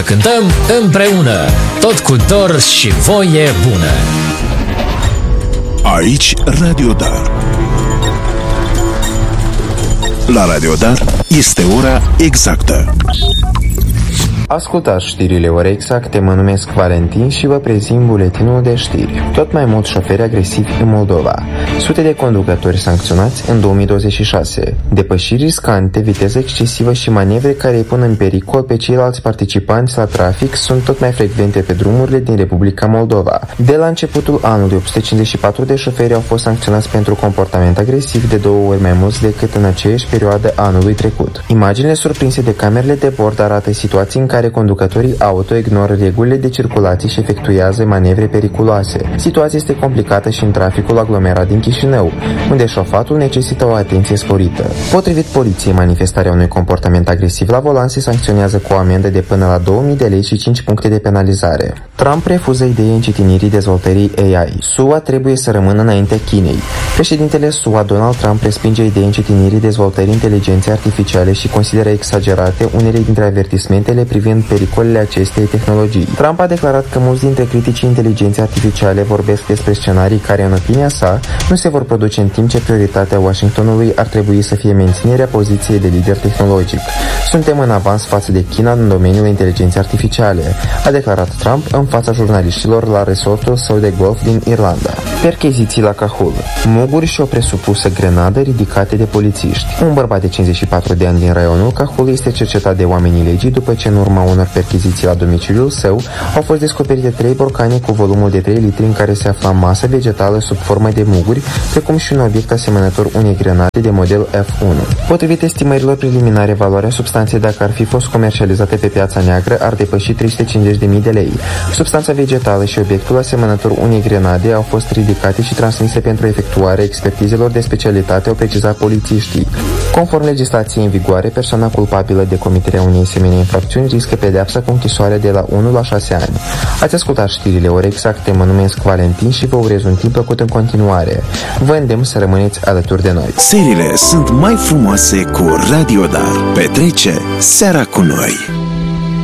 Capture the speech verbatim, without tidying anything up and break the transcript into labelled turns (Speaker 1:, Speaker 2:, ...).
Speaker 1: Cântăm împreună, tot cu dor și voie bună.
Speaker 2: Aici Radio Dar. La Radio Dar este ora exactă.
Speaker 3: Ascultați știrile ore exacte, mă numesc Valentin și vă prezint buletinul de știri. Tot mai mulți șoferi agresivi în Moldova. Sute de conducători sancționați în două mii douăzeci și șase. Depășiri riscante, viteză excesivă și manevre care îi pun în pericol pe ceilalți participanți la trafic sunt tot mai frecvente pe drumurile din Republica Moldova. De la începutul anului, opt sute cincizeci și patru de șoferi au fost sancționați pentru comportament agresiv, de două ori mai mulți decât în aceeași perioadă anului trecut. Imaginile surprinse de camerele de bord arată situații în care conducătorii auto ignoră regulile de circulație și efectuează manevre periculoase. Situația este complicată și în traficul aglomerat din Chișinău, unde șofatul necesită o atenție sporită. Potrivit poliției, manifestarea unui comportament agresiv la volan se sancționează cu o amendă de până la două mii de lei și cinci puncte de penalizare. Trump refuză ideea încetinirii dezvoltării A I. S U A trebuie să rămână înaintea Chinei. Președintele S U A, Donald Trump, respinge ideea încetinirii dezvoltării inteligenței artificiale și consideră exagerate unele dintre avertismentele privind pericolele acestei tehnologii. Trump a declarat că mulți dintre criticii inteligenței artificiale vorbesc despre scenarii care, în opinia sa, nu se vor produce în timp ce prioritatea Washingtonului ar trebui să fie menținerea poziției de lider tehnologic. Suntem în avans față de China în domeniul inteligenței artificiale, a declarat Trump în fața jurnaliștilor la resortul său de golf din Irlanda. Percheziții la Cahul. Muguri și o presupusă grenadă ridicate de polițiști. Un bărbat de cincizeci și patru de ani din raionul Cahul este cercetat de oamenii legii după ce în urma unor percheziții la domiciliul său au fost descoperite trei borcane cu volumul de trei litri în care se afla masă vegetală sub formă de muguri, precum și un obiect asemănător unei grenade de model F unu. Potrivit estimărilor preliminare, valoarea substanței, dacă ar fi fost comercializate pe piața neagră, ar depăși trei sute cincizeci de mii de lei. Substanța vegetală și obiectul asemănător unei grenade au fost ridicate și transmise pentru efectuarea expertizelor de specialitate, au precizat polițiștii. Conform legislației în vigoare, persoana culpabilă de comiterea unei asemenea infracțiuni riscă pedeapsa cu închisoare de la unu la șase ani. Ați ascultat știrile ore exacte, mă numesc Valentin și vă urez un timp plăcut în continuare. Vă îndemn să rămâneți alături de noi.
Speaker 2: Seriile sunt mai frumoase cu Radio Dar. Petrece seara cu noi.